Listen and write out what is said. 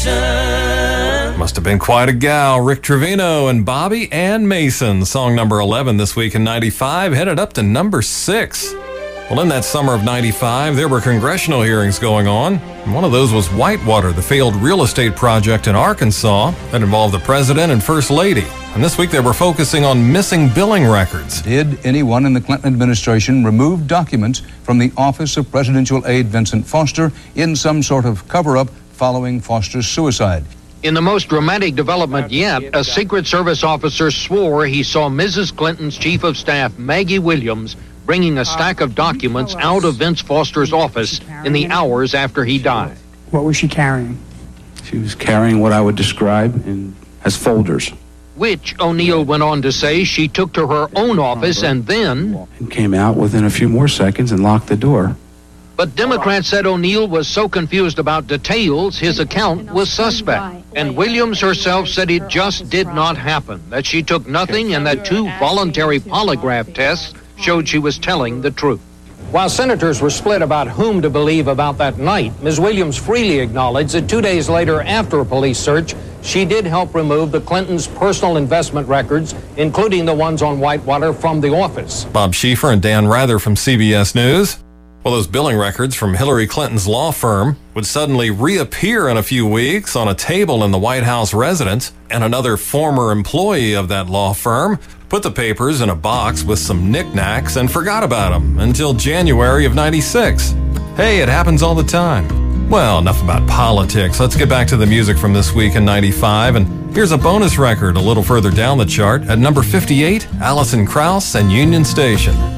Station. Must have been quite a gal. Rick Trevino and Bobby Ann Mason. Song number 11 this week in 95, headed up to number 6. Well, in that summer of 95, there were congressional hearings going on. And one of those was Whitewater, the failed real estate project in Arkansas that involved the president and first lady. And this week they were focusing on missing billing records. Did anyone in the Clinton administration remove documents from the Office of Presidential Aide Vincent Foster in some sort of cover-up following Foster's suicide? In the most dramatic development yet, a Secret Service officer swore he saw Mrs. Clinton's chief of staff, Maggie Williams, bringing a stack of documents out of Vince Foster's office in the hours after he died. What was she carrying? She was carrying what I would describe as folders. Which, O'Neill went on to say, she took to her own office and then... And came out within a few more seconds and locked the door. But Democrats said O'Neill was so confused about details, his account was suspect. And Williams herself said it just did not happen, that she took nothing and that 2 voluntary polygraph tests showed she was telling the truth. While senators were split about whom to believe about that night, Ms. Williams freely acknowledged that 2 days later, after a police search, she did help remove the Clintons' personal investment records, including the ones on Whitewater, from the office. Bob Schieffer and Dan Rather from CBS News. Well, those billing records from Hillary Clinton's law firm would suddenly reappear in a few weeks on a table in the White House residence, and another former employee of that law firm put the papers in a box with some knickknacks and forgot about them until January of 96. Hey, it happens all the time. Well, enough about politics. Let's get back to the music from this week in 95, and here's a bonus record a little further down the chart at number 58, Alison Krauss and Union Station.